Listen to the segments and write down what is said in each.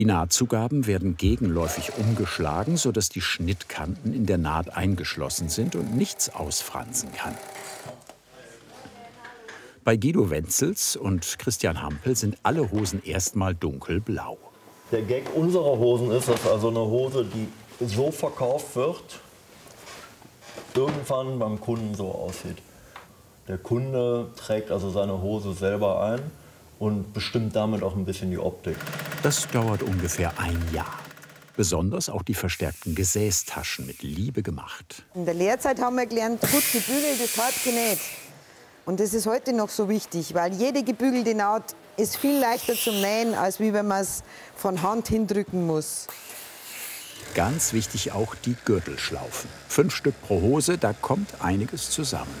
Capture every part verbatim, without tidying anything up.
Die Nahtzugaben werden gegenläufig umgeschlagen, sodass die Schnittkanten in der Naht eingeschlossen sind und nichts ausfransen kann. Bei Guido Wenzels und Christian Hampel sind alle Hosen erstmal dunkelblau. Der Gag unserer Hosen ist, dass also eine Hose, die so verkauft wird, irgendwann beim Kunden so aussieht. Der Kunde trägt also seine Hose selber ein und bestimmt damit auch ein bisschen die Optik. Das dauert ungefähr ein Jahr. Besonders auch die verstärkten Gesäßtaschen mit Liebe gemacht. In der Lehrzeit haben wir gelernt, gut gebügelt ist hart genäht. Und das ist heute noch so wichtig, weil jede gebügelte Naht ist viel leichter zum Nähen, als wie wenn man es von Hand hindrücken muss. Ganz wichtig auch die Gürtelschlaufen. Fünf Stück pro Hose, da kommt einiges zusammen.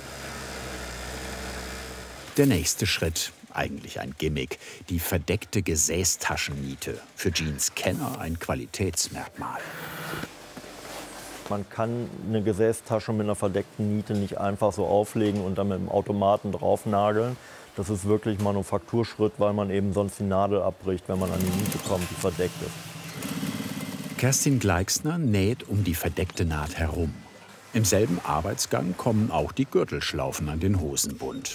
Der nächste Schritt, eigentlich ein Gimmick, die verdeckte Gesäßtaschenniete. Für Jeans-Kenner ein Qualitätsmerkmal. Man kann eine Gesäßtasche mit einer verdeckten Niete nicht einfach so auflegen und dann mit dem Automaten draufnageln. Das ist wirklich Manufakturschritt, weil man eben sonst die Nadel abbricht, wenn man an die Niete kommt, die verdeckt ist. Kerstin Gleixner näht um die verdeckte Naht herum. Im selben Arbeitsgang kommen auch die Gürtelschlaufen an den Hosenbund.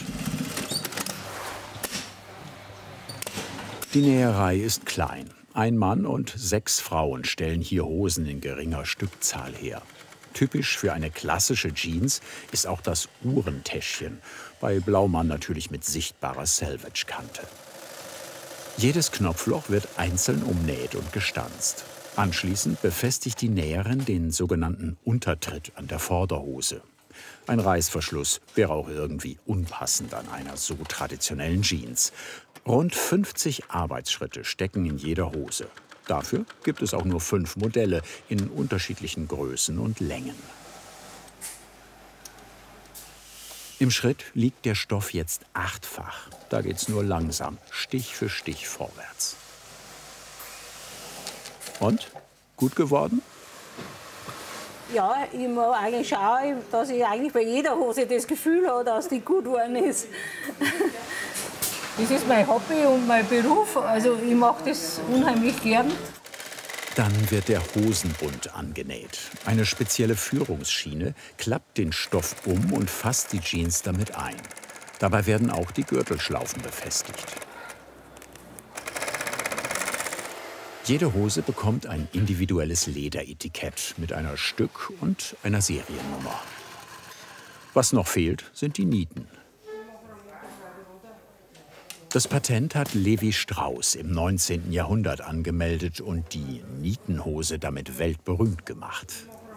Die Näherei ist klein. Ein Mann und sechs Frauen stellen hier Hosen in geringer Stückzahl her. Typisch für eine klassische Jeans ist auch das Uhrentäschchen, bei Blaumann natürlich mit sichtbarer Selvage-Kante. Jedes Knopfloch wird einzeln umnäht und gestanzt. Anschließend befestigt die Näherin den sogenannten Untertritt an der Vorderhose. Ein Reißverschluss wäre auch irgendwie unpassend an einer so traditionellen Jeans. Rund fünfzig Arbeitsschritte stecken in jeder Hose. Dafür gibt es auch nur fünf Modelle in unterschiedlichen Größen und Längen. Im Schritt liegt der Stoff jetzt achtfach. Da geht's nur langsam, Stich für Stich vorwärts. Und? Gut geworden? Ja, ich muss eigentlich schauen, dass ich eigentlich bei jeder Hose das Gefühl habe, dass die gut geworden ist. Das ist mein Hobby und mein Beruf, also ich mache das unheimlich gern. Dann wird der Hosenbund angenäht. Eine spezielle Führungsschiene klappt den Stoff um und fasst die Jeans damit ein. Dabei werden auch die Gürtelschlaufen befestigt. Jede Hose bekommt ein individuelles Lederetikett mit einer Stück- und einer Seriennummer. Was noch fehlt, sind die Nieten. Das Patent hat Levi Strauss im neunzehnten Jahrhundert angemeldet und die Nietenhose damit weltberühmt gemacht.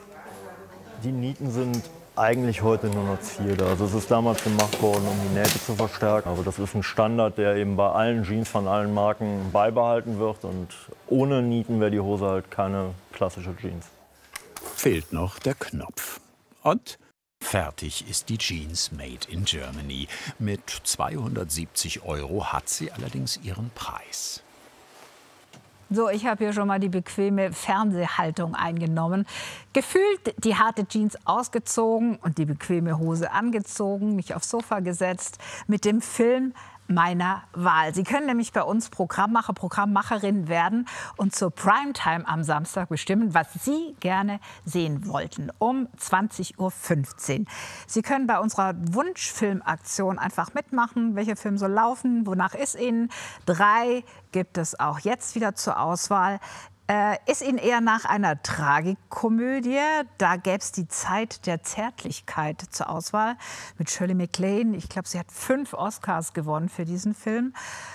Die Nieten sind eigentlich heute nur noch Zierde. Also es ist damals gemacht worden, um die Nähte zu verstärken. Aber das ist ein Standard, der eben bei allen Jeans von allen Marken beibehalten wird. Und ohne Nieten wäre die Hose halt keine klassische Jeans. Fehlt noch der Knopf. Und fertig ist die Jeans made in Germany. Mit zweihundertsiebzig Euro hat sie allerdings ihren Preis. So, ich habe hier schon mal die bequeme Fernsehhaltung eingenommen. Gefühlt die harte Jeans ausgezogen und die bequeme Hose angezogen, mich aufs Sofa gesetzt mit dem Film meiner Wahl. Sie können nämlich bei uns Programmmacher, Programmmacherin werden und zur Primetime am Samstag bestimmen, was Sie gerne sehen wollten, um zwanzig Uhr fünfzehn. Sie können bei unserer Wunschfilmaktion einfach mitmachen, welcher Film soll laufen, wonach ist Ihnen. Drei gibt es auch jetzt wieder zur Auswahl. Äh, ist Ihnen eher nach einer Tragikomödie? Da gäbe es die Zeit der Zärtlichkeit zur Auswahl mit Shirley MacLaine. Ich glaube, sie hat fünf Oscars gewonnen für diesen Film.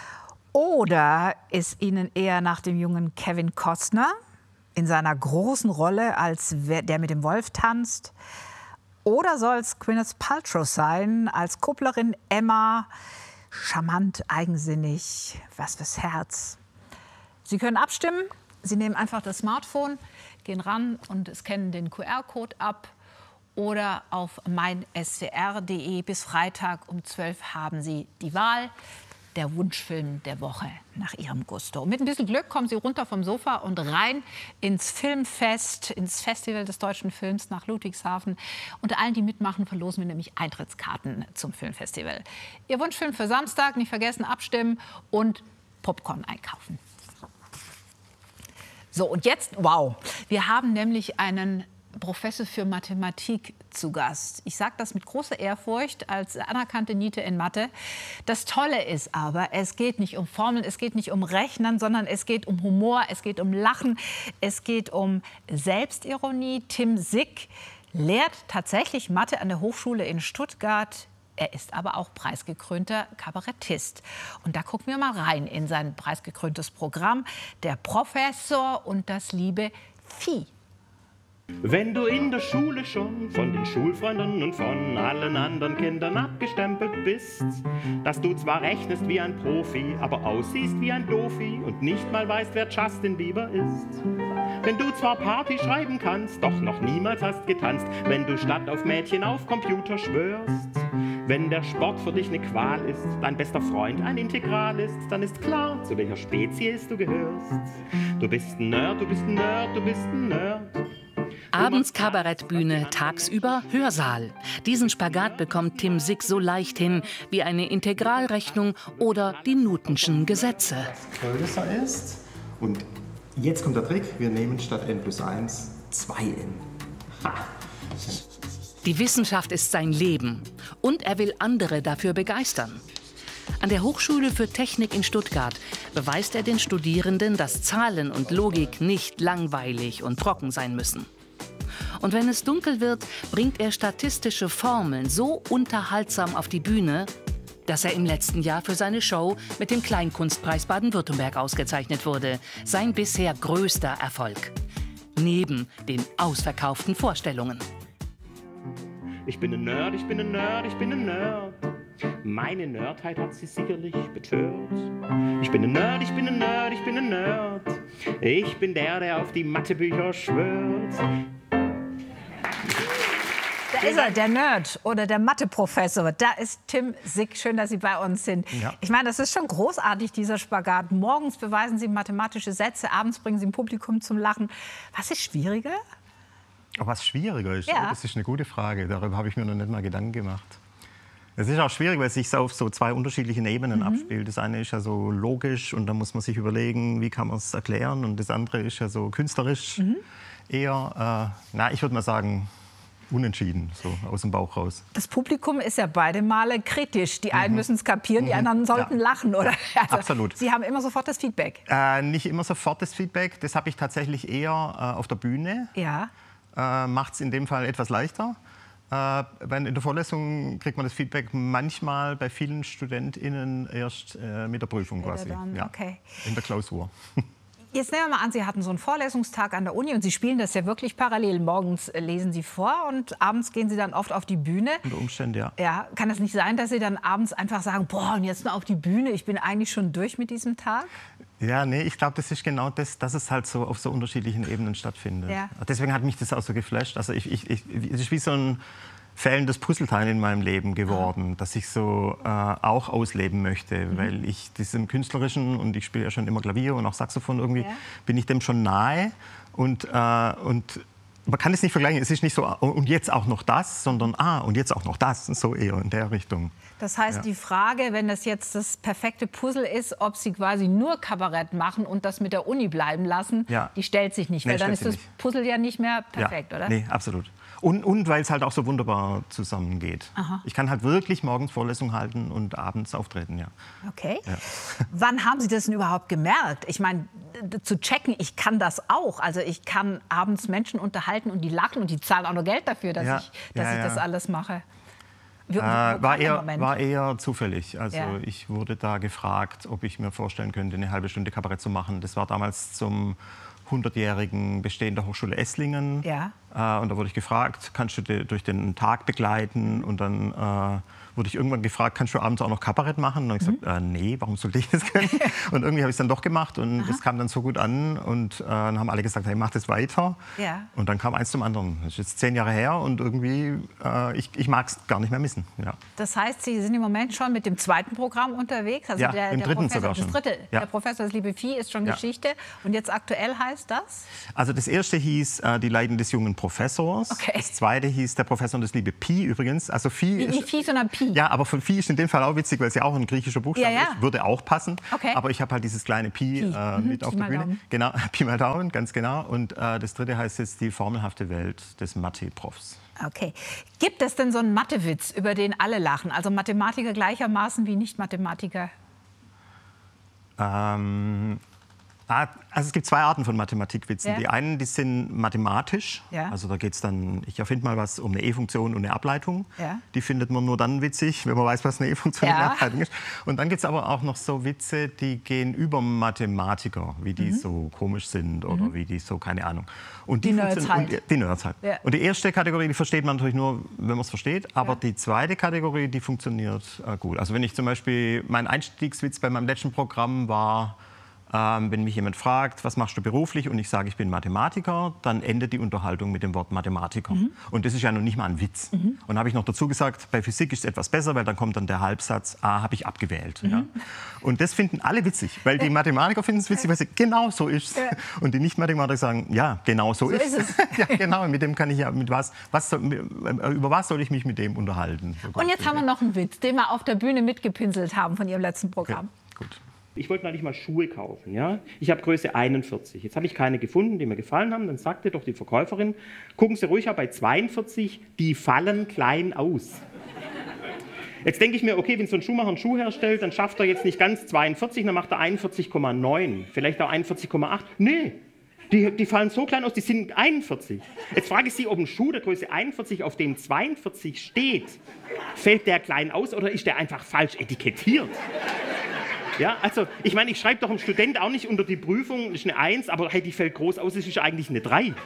Oder ist Ihnen eher nach dem jungen Kevin Costner in seiner großen Rolle als der mit dem Wolf tanzt? Oder soll es Gwyneth Paltrow sein als Kupplerin Emma? Charmant, eigensinnig, was fürs Herz. Sie können abstimmen. Sie nehmen einfach das Smartphone, gehen ran und scannen den Q R-Code ab. Oder auf mein S W R punkt de bis Freitag um zwölf haben Sie die Wahl. Der Wunschfilm der Woche nach Ihrem Gusto. Und mit ein bisschen Glück kommen Sie runter vom Sofa und rein ins Filmfest, ins Festival des deutschen Films nach Ludwigshafen. Unter allen, die mitmachen, verlosen wir nämlich Eintrittskarten zum Filmfestival. Ihr Wunschfilm für Samstag, nicht vergessen, abstimmen und Popcorn einkaufen. So, und jetzt, wow, wir haben nämlich einen Professor für Mathematik zu Gast. Ich sage das mit großer Ehrfurcht als anerkannte Niete in Mathe. Das Tolle ist aber, es geht nicht um Formeln, es geht nicht um Rechnen, sondern es geht um Humor, es geht um Lachen, es geht um Selbstironie. Tim Sick lehrt tatsächlich Mathe an der Hochschule in Stuttgart. Er ist aber auch preisgekrönter Kabarettist. Und da gucken wir mal rein in sein preisgekröntes Programm. Der Professor und das liebe Vieh. Wenn du in der Schule schon von den Schulfreunden und von allen anderen Kindern abgestempelt bist, dass du zwar rechnest wie ein Profi, aber aussiehst wie ein Dofi und nicht mal weißt, wer Justin Bieber ist. Wenn du zwar Party schreiben kannst, doch noch niemals hast getanzt, wenn du statt auf Mädchen auf Computer schwörst. Wenn der Sport für dich eine Qual ist, dein bester Freund ein Integral ist, dann ist klar, zu welcher Spezies du gehörst. Du bist ein Nerd, du bist ein Nerd, du bist ein Nerd. Abends Kabarettbühne, tagsüber Hörsaal. Diesen Spagat bekommt Tim Sick so leicht hin wie eine Integralrechnung oder die Newtonschen Gesetze. Größer ist. Und jetzt kommt der Trick, wir nehmen statt n plus eins zwei n. Ha. Die Wissenschaft ist sein Leben und er will andere dafür begeistern. An der Hochschule für Technik in Stuttgart beweist er den Studierenden, dass Zahlen und Logik nicht langweilig und trocken sein müssen. Und wenn es dunkel wird, bringt er statistische Formeln so unterhaltsam auf die Bühne, dass er im letzten Jahr für seine Show mit dem Kleinkunstpreis Baden-Württemberg ausgezeichnet wurde. Sein bisher größter Erfolg. Neben den ausverkauften Vorstellungen. Ich bin ein Nerd, ich bin ein Nerd, ich bin ein Nerd. Meine Nerdheit hat sie sicherlich betört. Ich bin ein Nerd, ich bin ein Nerd, ich bin ein Nerd. Ich bin der, der auf die Mathebücher schwört. Da ist er, der Nerd oder der Mathe-Professor. Da ist Tim Sick. Schön, dass Sie bei uns sind. Ja. Ich meine, das ist schon großartig, dieser Spagat. Morgens beweisen Sie mathematische Sätze, abends bringen Sie ein Publikum zum Lachen. Was ist schwieriger? Was schwieriger ist? Ja. Oh, das ist eine gute Frage. Darüber habe ich mir noch nicht mal Gedanken gemacht. Es ist auch schwierig, weil es sich so auf so zwei unterschiedlichen Ebenen mhm. abspielt. Das eine ist ja so logisch und da muss man sich überlegen, wie kann man es erklären. Und das andere ist ja so künstlerisch mhm. eher, äh, na, ich würde mal sagen, unentschieden, so aus dem Bauch raus. Das Publikum ist ja beide Male kritisch. Die einen mhm. müssen es kapieren, die mhm. anderen sollten ja. lachen, oder? Also, absolut. Sie haben immer sofort das Feedback? Äh, nicht immer sofort das Feedback. Das habe ich tatsächlich eher äh, auf der Bühne. Ja. Äh, macht es in dem Fall etwas leichter. Äh, wenn in der Vorlesung kriegt man das Feedback manchmal bei vielen StudentInnen erst äh, mit der Prüfung quasi. Dann, ja. okay. In der Klausur. Jetzt nehmen wir mal an, Sie hatten so einen Vorlesungstag an der Uni und Sie spielen das ja wirklich parallel. Morgens lesen Sie vor und abends gehen Sie dann oft auf die Bühne. Unter Umständen, ja. Ja, kann es nicht sein, dass Sie dann abends einfach sagen, boah, und jetzt nur auf die Bühne, ich bin eigentlich schon durch mit diesem Tag? Ja, nee, ich glaube, das ist genau das, dass es halt so auf so unterschiedlichen Ebenen stattfindet. Ja. Deswegen hat mich das auch so geflasht. Also ich, ich, ich, es ist wie so ein fehlendes Puzzleteil in meinem Leben geworden, ah. das ich so äh, auch ausleben möchte, mhm. weil ich diesem Künstlerischen, und ich spiele ja schon immer Klavier und auch Saxophon irgendwie, ja. bin ich dem schon nahe und, äh, und man kann es nicht vergleichen, es ist nicht so, und jetzt auch noch das, sondern, ah, und jetzt auch noch das, so eher in der Richtung. Das heißt, ja. die Frage, wenn das jetzt das perfekte Puzzle ist, ob Sie quasi nur Kabarett machen und das mit der Uni bleiben lassen, ja. die stellt sich nicht, weil nee, dann ist das nicht. Puzzle ja nicht mehr perfekt, ja. oder? Nee, absolut. Und, und weil es halt auch so wunderbar zusammengeht. Aha. Ich kann halt wirklich morgens Vorlesung halten und abends auftreten, ja. Okay. Ja. Wann haben Sie das denn überhaupt gemerkt? Ich meine, zu checken, ich kann das auch. Also ich kann abends Menschen unterhalten und die lachen und die zahlen auch noch Geld dafür, dass ja. ich, dass ja, ich ja. das alles mache. Wie, äh, war, eher, war eher zufällig. Also ja. ich wurde da gefragt, ob ich mir vorstellen könnte, eine halbe Stunde Kabarett zu machen. Das war damals zum hundertjährigen Bestehen der Hochschule Esslingen. Ja. Äh, und da wurde ich gefragt, kannst du die durch den Tag begleiten? Und dann äh, wurde ich irgendwann gefragt, kannst du abends auch noch Kabarett machen? Und dann habe ich gesagt, mhm. äh, nee, warum sollte ich das können? Und irgendwie habe ich es dann doch gemacht und Aha. das kam dann so gut an. Und äh, dann haben alle gesagt, hey, mach das weiter. Ja. Und dann kam eins zum anderen. Das ist jetzt zehn Jahre her und irgendwie, äh, ich, ich mag es gar nicht mehr missen. Ja. Das heißt, Sie sind im Moment schon mit dem zweiten Programm unterwegs? Also ja, der, im der dritten Professor, sogar schon. Das dritte, ja. der Professor, das liebe Vieh, ist schon ja. Geschichte. Und jetzt aktuell heißt das? Also das erste hieß äh, Die Leiden des jungen Professors. Okay. Das zweite hieß der Professor und das liebe Pi übrigens. Also Phi Wie, nicht Phi, sondern Pi. Ja, aber von Phi ist in dem Fall auch witzig, weil es ja auch ein griechischer Buchstabe ja, ja. ist. Würde auch passen. Okay. Aber ich habe halt dieses kleine Pi, Pi. Äh, Mhm. mit Pi auf der mal Bühne. Daumen. Genau, Pi mal Daumen, ganz genau. Und äh, das dritte heißt jetzt die formelhafte Welt des Mathe-Profs. Okay. Gibt es denn so einen Mathewitz, über den alle lachen? Also Mathematiker gleichermaßen wie Nicht-Mathematiker? Ähm, also es gibt zwei Arten von Mathematikwitzen. Ja. Die einen, die sind mathematisch. Ja. Also da geht es dann, ich erfinde mal was um eine E-Funktion und eine Ableitung. Ja. Die findet man nur dann witzig, wenn man weiß, was eine E-Funktion Ja. und eine Ableitung ist. Und dann gibt es aber auch noch so Witze, die gehen über Mathematiker, wie die Mhm. so komisch sind oder Mhm. wie die so, keine Ahnung. Und Die Nerds funktionieren- halt. Und die Nerds halt. Ja. Und die erste Kategorie, die versteht man natürlich nur, wenn man es versteht. Aber Ja. die zweite Kategorie, die funktioniert äh, gut. Also wenn ich zum Beispiel, mein Einstiegswitz bei meinem letzten Programm war, Ähm, wenn mich jemand fragt, was machst du beruflich und ich sage, ich bin Mathematiker, dann endet die Unterhaltung mit dem Wort Mathematiker. Mhm. Und das ist ja noch nicht mal ein Witz. Mhm. Und habe ich noch dazu gesagt, bei Physik ist es etwas besser, weil dann kommt dann der Halbsatz, ah, habe ich abgewählt. Mhm. Ja. Und das finden alle witzig, weil die Mathematiker finden es witzig, weil sie, genau so ist es. Ja. Und die Nicht-Mathematiker sagen, ja, genau so, So ist ist es. Ja, genau, mit dem kann ich ja, mit was, was soll, über was soll ich mich mit dem unterhalten? So Und jetzt haben wir noch einen Witz, den wir auf der Bühne mitgepinselt haben von Ihrem letzten Programm. Okay, gut. Ich wollte neulich mal Schuhe kaufen. Ja? Ich habe Größe einundvierzig. Jetzt habe ich keine gefunden, die mir gefallen haben. Dann sagte doch die Verkäuferin, gucken Sie ruhig auch bei zweiundvierzig, die fallen klein aus. Jetzt denke ich mir, okay, wenn so ein Schuhmacher einen Schuh herstellt, dann schafft er jetzt nicht ganz zweiundvierzig, dann macht er einundvierzig Komma neun, vielleicht auch einundvierzig Komma acht. Nee, die, die fallen so klein aus, die sind einundvierzig. Jetzt frage ich Sie, ob ein Schuh der Größe einundvierzig, auf dem zweiundvierzig steht, fällt der klein aus oder ist der einfach falsch etikettiert? Ja, also, ich meine, ich schreibe doch einem Student auch nicht unter die Prüfung, das ist eine eins, aber hey, die fällt groß aus, das ist eigentlich eine drei.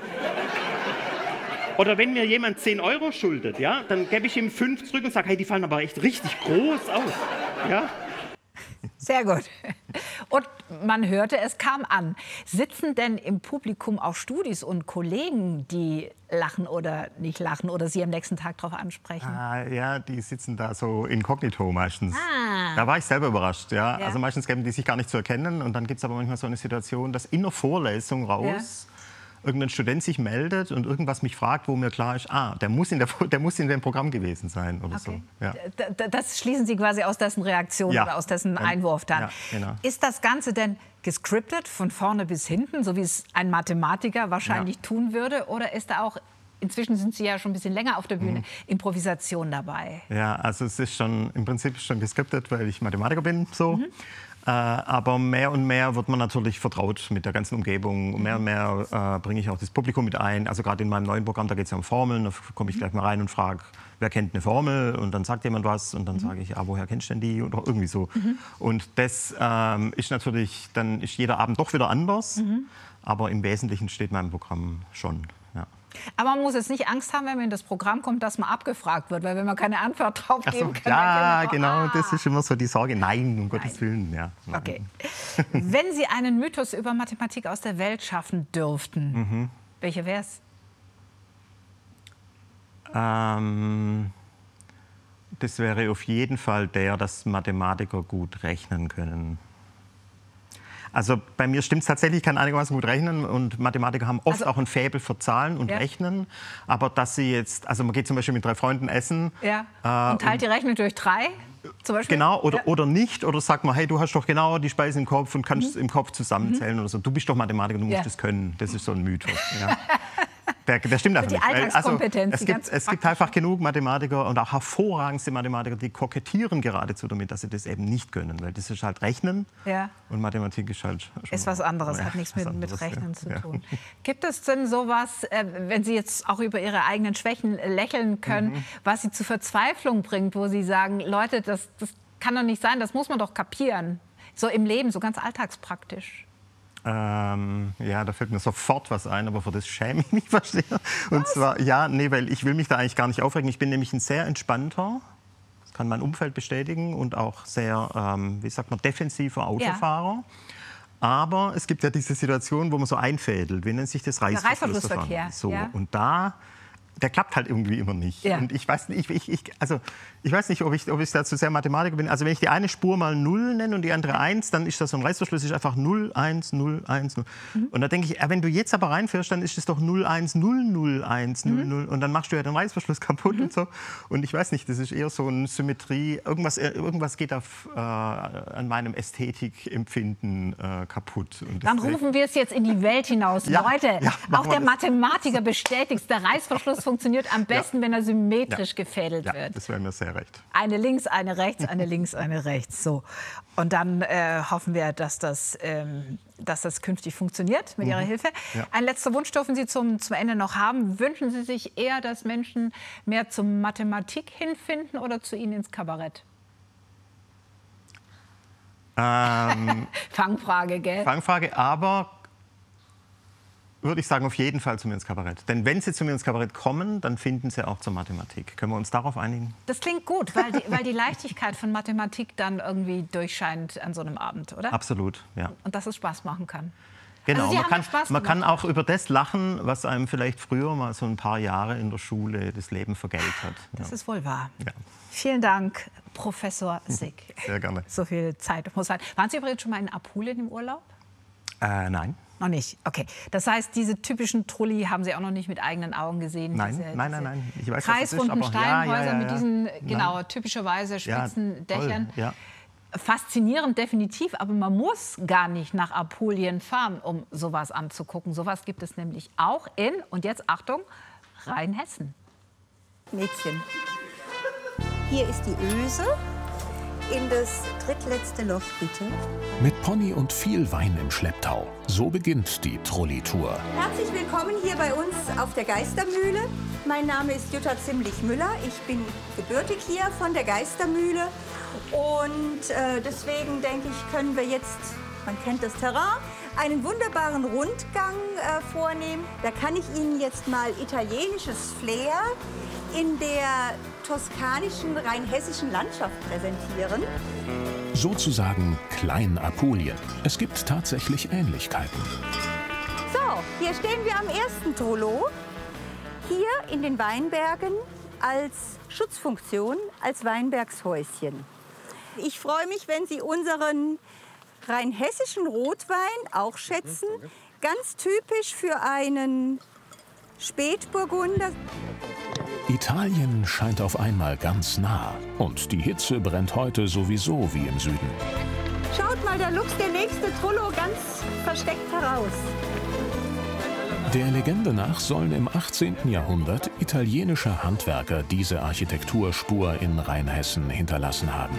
Oder wenn mir jemand zehn Euro schuldet, ja, dann gebe ich ihm fünf zurück und sage, hey, die fallen aber echt richtig groß aus. Ja? Sehr gut. Und man hörte, es kam an. Sitzen denn im Publikum auch Studis und Kollegen, die lachen oder nicht lachen oder Sie am nächsten Tag darauf ansprechen? Ah, ja, die sitzen da so inkognito meistens. Ah. Da war ich selber überrascht. Ja. Ja. Also meistens geben die sich gar nicht zu erkennen. Und dann gibt es aber manchmal so eine Situation, dass in der Vorlesung raus irgendein Student sich meldet und irgendwas mich fragt, wo mir klar ist, ah, der muss in, der, der muss in dem Programm gewesen sein oder Okay. so. Ja. D- d- Das schließen Sie quasi aus dessen Reaktion Ja. oder aus dessen Ja. Einwurf dann. Ja, genau. Ist das Ganze denn gescriptet von vorne bis hinten, so wie es ein Mathematiker wahrscheinlich Ja. tun würde? Oder ist da auch, inzwischen sind Sie ja schon ein bisschen länger auf der Bühne, Mhm. Improvisation dabei? Ja, also es ist schon im Prinzip schon geskriptet, weil ich Mathematiker bin, so. Mhm. Äh, aber mehr und mehr wird man natürlich vertraut mit der ganzen Umgebung. Und mehr und mehr äh, bringe ich auch das Publikum mit ein. Also gerade in meinem neuen Programm, da geht es ja um Formeln. Da komme ich gleich mal rein und frage, wer kennt eine Formel? Und dann sagt jemand was und dann mhm. sage ich, ah, woher kennst du denn die? Oder irgendwie so. Mhm. Und das ähm, ist natürlich, dann ist jeder Abend doch wieder anders. Mhm. Aber im Wesentlichen steht mein Programm schon. Ja. Aber man muss jetzt nicht Angst haben, wenn man in das Programm kommt, dass man abgefragt wird, weil wenn man keine Antwort drauf Ach so, geben kann, ja, dann genau, ah. das ist immer so die Sorge. Nein, um Gottes Willen. Ja, nein. Okay. Wenn Sie einen Mythos über Mathematik aus der Welt schaffen dürften, Mhm. welcher wäre es? Ähm, das wäre auf jeden Fall der, dass Mathematiker gut rechnen können. Also bei mir stimmt es tatsächlich, ich kann einigermaßen gut rechnen und Mathematiker haben oft Also, auch ein Faible für Zahlen und ja. Rechnen. Aber dass sie jetzt, also man geht zum Beispiel mit drei Freunden essen. Ja. Äh, Und teilt die Rechnung durch drei? Zum Beispiel? Genau, oder, Ja. oder nicht. Oder sagt man, hey, du hast doch genau die Speisen im Kopf und kannst Mhm. im Kopf zusammenzählen Mhm. oder so. Du bist doch Mathematiker, du musst Ja. das können. Das ist so ein Mythos. Ja. Der, der stimmt einfach Die nicht. Weil, Alltagskompetenz, es die gibt, ganz es gibt einfach genug Mathematiker und auch hervorragendste Mathematiker, die kokettieren geradezu damit, dass sie das eben nicht können. Weil das ist halt Rechnen Ja. und Mathematik ist halt schon Ist was anderes, ja, hat nichts was mit, mit anderes, Rechnen ja. zu Ja. tun. Gibt es denn sowas, äh, wenn Sie jetzt auch über Ihre eigenen Schwächen lächeln können, Mhm. was Sie zu Verzweiflung bringt, wo Sie sagen, Leute, das, das kann doch nicht sein, das muss man doch kapieren. So im Leben, so ganz alltagspraktisch. Ähm, ja, da fällt mir sofort was ein, aber für das schäme ich mich fast sehr. Und zwar, ja, nee, weil ich will mich da eigentlich gar nicht aufregen. Ich bin nämlich ein sehr entspannter, das kann mein Umfeld bestätigen, und auch sehr, ähm, wie sagt man, defensiver Autofahrer. Aber es gibt ja diese Situation, wo man so einfädelt. Wie nennt sich das? Reißverschlussverfahren. Reißverschlussverkehr, So, ja. und da der klappt halt irgendwie immer nicht. Ja. Und ich weiß nicht, ich, ich, also, ich weiß nicht, ob ich, ob ich dazu sehr Mathematiker bin. Also wenn ich die eine Spur mal null nenne und die andere eins, dann ist das so ein Reißverschluss, ist einfach null, eins, null, eins, null. Mhm. Und da denke ich, wenn du jetzt aber reinfährst, dann ist es doch null, eins, null, null, eins, null, null. Und dann machst du ja den Reißverschluss kaputt mhm. und so. Und ich weiß nicht, das ist eher so eine Symmetrie. Irgendwas, irgendwas geht auf, äh, an meinem Ästhetikempfinden äh, kaputt. Und dann rufen wir es jetzt in die Welt hinaus. Ja, Leute, ja, auch der Mathematiker bestätigt, der Reißverschluss funktioniert am besten, ja. wenn er symmetrisch ja. gefädelt ja, wird. Das wäre mir sehr recht. Eine links, eine rechts, eine links, eine rechts. So. Und dann äh, hoffen wir, dass das, ähm, dass das künftig funktioniert mit mhm. Ihrer Hilfe. Ja. Ein letzter Wunsch dürfen Sie zum, zum Ende noch haben. Wünschen Sie sich eher, dass Menschen mehr zur Mathematik hinfinden oder zu Ihnen ins Kabarett? Ähm, Fangfrage, gell? Fangfrage, aber würde ich sagen, auf jeden Fall zu mir ins Kabarett. Denn wenn sie zu mir ins Kabarett kommen, dann finden sie auch zur Mathematik. Können wir uns darauf einigen? Das klingt gut, weil die, weil die Leichtigkeit von Mathematik dann irgendwie durchscheint an so einem Abend, oder? Absolut, ja. Und dass es Spaß machen kann. Genau, also man, kann, man kann auch über das lachen, was einem vielleicht früher mal so ein paar Jahre in der Schule das Leben vergällt hat. Das ja. ist wohl wahr. Ja. Vielen Dank, Professor Sick. Sehr gerne. So viel Zeit muss sein. Waren Sie übrigens schon mal in Apulien im Urlaub? Äh, nein. Noch nicht, okay. Das heißt, diese typischen Trulli haben Sie auch noch nicht mit eigenen Augen gesehen? Nein, diese, nein, diese nein, nein. Ich weiß, kreisrunden was das ist, aber Steinhäuser ja, ja, ja, mit diesen, nein. genau, typischerweise spitzen ja, Dächern. Ja. Faszinierend, definitiv, aber man muss gar nicht nach Apulien fahren, um sowas anzugucken. Sowas gibt es nämlich auch in, und jetzt Achtung, Rheinhessen. Mädchen, hier ist die Öse. In das drittletzte Loch, bitte. Mit Pony und viel Wein im Schlepptau. So beginnt die Trulli-Tour. Herzlich willkommen hier bei uns auf der Geistermühle. Mein Name ist Jutta Ziemlich-Müller. Ich bin gebürtig hier von der Geistermühle. Und äh, deswegen denke ich, können wir jetzt, man kennt das Terrain, einen wunderbaren Rundgang äh, vornehmen. Da kann ich Ihnen jetzt mal italienisches Flair in der toskanischen, rheinhessischen Landschaft präsentieren. Sozusagen Klein-Apulien. Es gibt tatsächlich Ähnlichkeiten. So, hier stehen wir am ersten Trullo. Hier in den Weinbergen als Schutzfunktion, als Weinbergshäuschen. Ich freue mich, wenn Sie unseren rheinhessischen Rotwein auch schätzen. Ganz typisch für einen Spätburgunder. Italien scheint auf einmal ganz nah. Und die Hitze brennt heute sowieso wie im Süden. Schaut mal, da luchst der nächste Trullo ganz versteckt heraus. Der Legende nach sollen im achtzehnten Jahrhundert italienische Handwerker diese Architekturspur in Rheinhessen hinterlassen haben.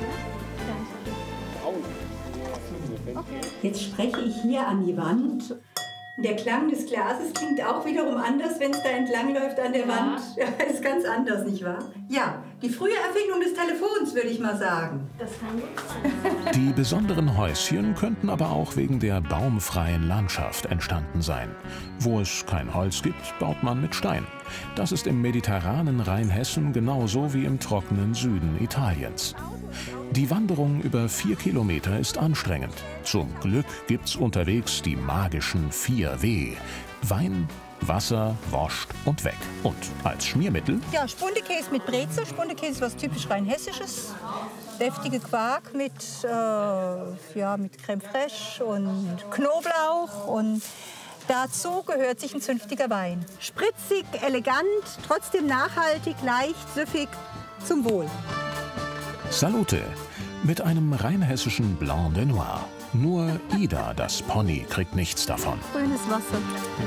Jetzt spreche ich hier an die Wand. Der Klang des Glases klingt auch wiederum anders, wenn es da entlang läuft an der Wand. Ja, ist ganz anders, nicht wahr? Ja, die frühe Erfindung des Telefons, würde ich mal sagen. Das kann gut. Die besonderen Häuschen könnten aber auch wegen der baumfreien Landschaft entstanden sein. Wo es kein Holz gibt, baut man mit Stein. Das ist im mediterranen Rheinhessen genauso wie im trockenen Süden Italiens. Die Wanderung über vier Kilometer ist anstrengend. Zum Glück gibt's unterwegs die magischen vier W. Wein, Wasser, Wurst und weg. Und als Schmiermittel? Ja, Spundekäse mit Brezel. Spundekäse ist was typisch Rheinhessisches. Deftige Quark mit, äh, ja, mit Crème fraîche und Knoblauch. Und dazu gehört sich ein zünftiger Wein. Spritzig, elegant, trotzdem nachhaltig, leicht, süffig. Zum Wohl. Salute mit einem rheinhessischen Blanc de Noir. Nur Ida, das Pony, kriegt nichts davon. Grünes Wasser.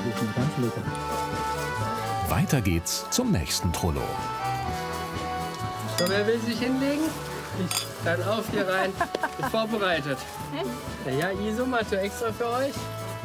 Weiter geht's zum nächsten Trullo. So, wer will sich hinlegen? Ich, dann auf hier rein. Bin vorbereitet. Ja, Iso, mal so extra für euch.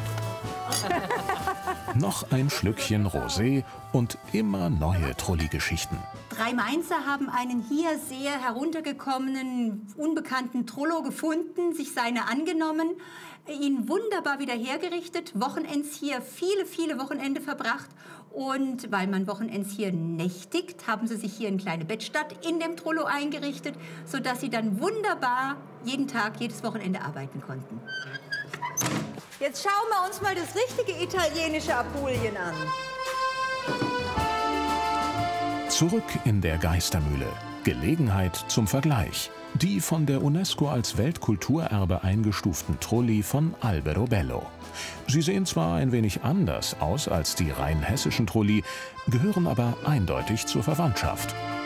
Noch ein Schlückchen Rosé und immer neue Trulli-Geschichten. Drei Mainzer haben einen hier sehr heruntergekommenen, unbekannten Trullo gefunden, sich seiner angenommen, ihn wunderbar wieder hergerichtet, Wochenends hier viele, viele Wochenende verbracht. Und weil man Wochenends hier nächtigt, haben sie sich hier eine kleine Bettstatt in dem Trullo eingerichtet, sodass sie dann wunderbar jeden Tag, jedes Wochenende arbeiten konnten. Jetzt schauen wir uns mal das richtige italienische Apulien an. Zurück in der Geistermühle. Gelegenheit zum Vergleich. Die von der UNESCO als Weltkulturerbe eingestuften Trulli von Alberobello. Sie sehen zwar ein wenig anders aus als die rein hessischen Trulli, gehören aber eindeutig zur Verwandtschaft.